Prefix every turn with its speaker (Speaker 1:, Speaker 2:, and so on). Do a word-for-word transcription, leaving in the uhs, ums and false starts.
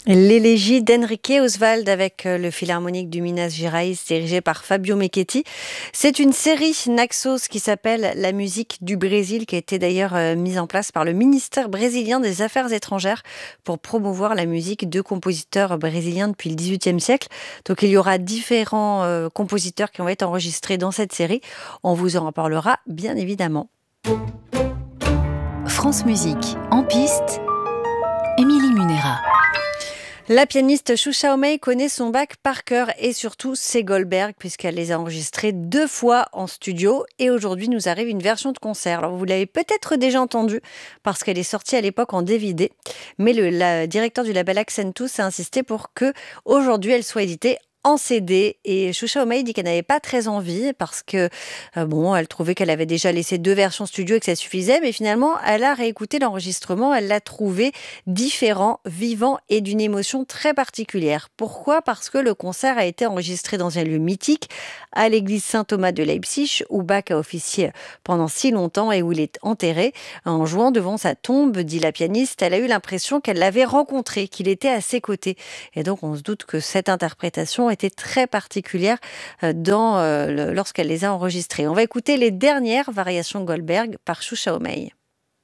Speaker 1: L'élégie d'Enrique Oswald avec euh, le Philharmonique du Minas Gerais dirigé par Fabio Mechetti. C'est une série Naxos qui s'appelle La musique du Brésil qui a été d'ailleurs euh, mise en place par le ministère brésilien des Affaires étrangères pour promouvoir la musique de compositeurs brésiliens depuis le dix-huitième siècle. Donc il y aura différents euh, compositeurs qui vont être enregistrés dans cette série. On vous en reparlera bien évidemment.
Speaker 2: France Musique, en piste, Émilie Munera.
Speaker 1: La pianiste Xuxa Homey connaît son Bach par cœur et surtout ses Goldberg puisqu'elle les a enregistrés deux fois en studio et aujourd'hui nous arrive une version de concert. Alors vous l'avez peut-être déjà entendue parce qu'elle est sortie à l'époque en D V D, mais le la, directeur du label Accentus a insisté pour que aujourd'hui elle soit éditée en C D et Xuxa Homey dit qu'elle n'avait pas très envie parce que euh, bon, elle trouvait qu'elle avait déjà laissé deux versions studio et que ça suffisait, mais finalement elle a réécouté l'enregistrement, elle l'a trouvé différent, vivant et d'une émotion très particulière. Pourquoi ? Parce que le concert a été enregistré dans un lieu mythique, à l'église Saint-Thomas de Leipzig, où Bach a officié pendant si longtemps et où il est enterré. En jouant devant sa tombe, dit la pianiste, elle a eu l'impression qu'elle l'avait rencontré, qu'il était à ses côtés. Et donc on se doute que cette interprétation était très particulière euh, dans, euh, le- lorsqu'elle les a enregistrés. On va écouter les dernières variations Goldberg par Xuxa Homey.